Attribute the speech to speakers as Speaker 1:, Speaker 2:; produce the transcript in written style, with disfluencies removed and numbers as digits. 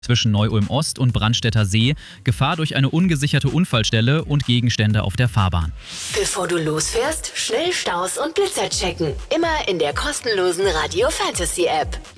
Speaker 1: zwischen Neu-Ulm-Ost und Brandstätter See, Gefahr durch eine ungesicherte Unfallstelle und Gegenstände auf der Fahrbahn.
Speaker 2: Bevor du losfährst, schnell Staus und Blitzer checken. Immer in der kostenlosen Radio Fantasy App.